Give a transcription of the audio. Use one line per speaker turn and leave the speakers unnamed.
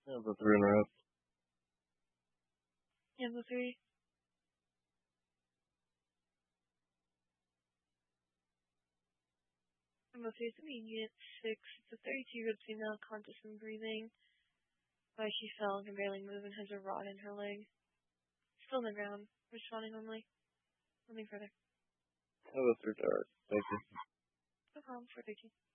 Number 3 in red.
Number 3. Number 3 is immediate 6. It's a 32-year-old female, conscious and breathing. But she fell and can barely move and has a rod in her leg. Still on the ground, responding normally. Nothing further.
Number 3 dark. Thank you.
No problem, 413.